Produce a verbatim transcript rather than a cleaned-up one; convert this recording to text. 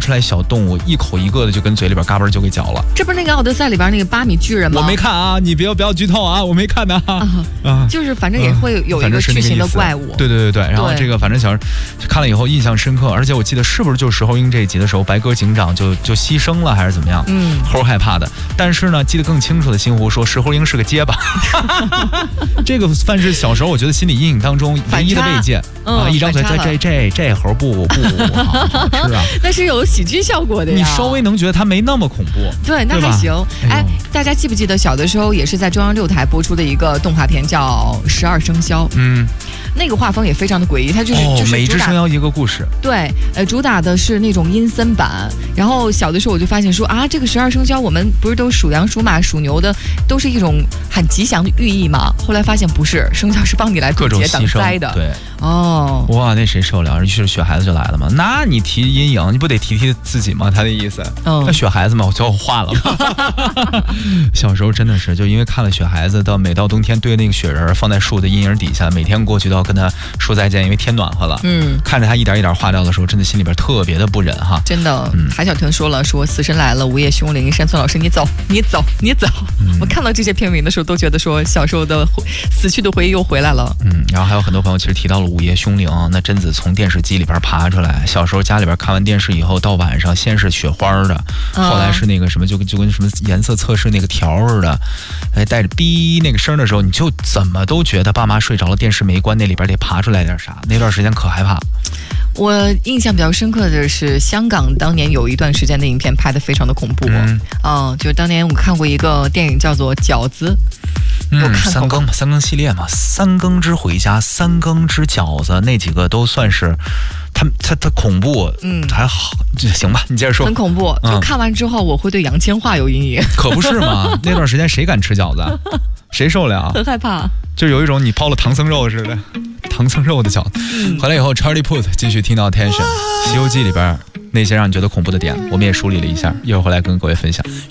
出来小动物，一口一个的就跟嘴里边嘎嘣就给嚼了。 这不是那个奥德赛里边那个巴米巨人吗？ 我没看啊，你不要不要剧透啊，我没看呢、啊。啊， 啊就是反正也会有一个巨型的怪物。 对对对对，然后这个反正小时候看了以后印象深刻，而且我记得是不是就石猴鹰这一集的时候，白鸽警长就就牺牲了还是怎么样？嗯，猴害怕的。但是呢，记得更清楚的新湖说石猴鹰是个结巴，这个算是小时候我觉得心理阴影当中唯一的慰藉、嗯、啊！一张嘴这这这这猴不不好好吃啊， 那是有喜剧效果的呀。 你稍微能觉得它没那么恐怖， 对，那还行。哎，大家记不记得小的时候也是在中央六台播出的一个动画片叫《十二生肖》？嗯。那个画风也非常的诡异，它就是、 哦、 就是每只生肖一个故事。 对，呃，主打的是那种阴森版。然后小的时候我就发现说啊，这个十二生肖我们不是都属羊、属马、属牛的，都是一种很吉祥的寓意嘛。后来发现不是，生肖是帮你来渡劫挡灾的。 对， 哦， 哇，那谁受了？于是雪孩子就来了嘛。那你提阴影，你不得提提自己吗？他的意思。嗯，那雪孩子嘛，我就化了嘛。小时候真的是，就因为看了雪孩子，到每到冬天堆那个雪人放在树的阴影底下，每天过去到跟他说再见，因为天暖和了。嗯，看着他一点一点化掉的时候，真的心里边特别的不忍哈。 真的，嗯、海小腾说了，说死神来了，午夜凶铃，山村老师你走，你走，你走。嗯、我看到这些片名的时候，都觉得说小时候的死去的回忆又回来了。 嗯，然后还有很多朋友其实提到了午夜凶铃，那贞子从电视机里边爬出来，小时候家里边看完电视以后，到晚上先是雪花的，嗯、后来是那个什么，就跟就跟什么颜色测试那个条似的，哎，带着哔那个声的时候，你就怎么都觉得爸妈睡着了，电视没关，那里边得爬出来点啥。那段时间可害怕。 我印象比较深刻的是，香港当年有一段时间的影片拍得非常的恐怖。嗯，哦、就当年我看过一个电影叫做《饺子》。 嗯，三更三更系列嘛，三更之回家，三更之饺子，那几个都算是，他他他恐怖，嗯，还好，行吧，你接着说。 很恐怖，就看完之后，我会对杨千嬅有阴影。 可不是嘛，那段时间谁敢吃饺子？谁受了？ 很害怕， 就有一种你抛了唐僧肉似的，唐僧肉的饺子。嗯、回来以后 ，Charlie Puth 继续听到 Attention，《西游记》里边那些让你觉得恐怖的点，我们也梳理了一下，一会儿回来跟各位分享。